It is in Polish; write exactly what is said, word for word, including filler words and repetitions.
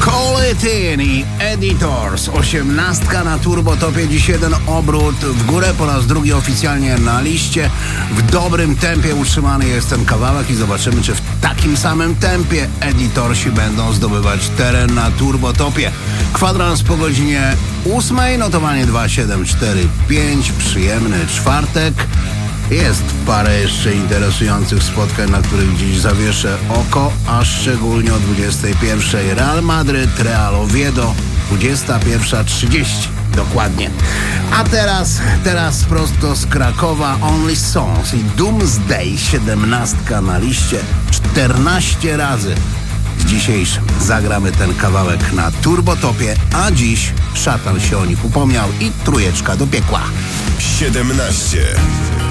Call It In i Editors. Osiemnastka na Turbotopie. Dziś jeden obrót w górę, po raz drugi oficjalnie na liście. W dobrym tempie utrzymany jest ten kawałek i zobaczymy, czy w takim samym tempie Editorsi będą zdobywać teren na Turbotopie. Kwadrans po godzinie ósmej, notowanie dwa siedem cztery pięć. Przyjemny czwartek. Jest parę jeszcze interesujących spotkań, na których dziś zawieszę oko, a szczególnie o dwudziestej pierwszej Real Madryt, Real Oviedo, dwudziesta pierwsza trzydzieści dokładnie. A teraz, teraz prosto z Krakowa Only Songs i Doomsday, siedemnastka na liście, czternaście razy z dzisiejszym zagramy ten kawałek na Turbotopie, a dziś szatan się o nich upomniał i trójeczka do piekła. siedemnaście.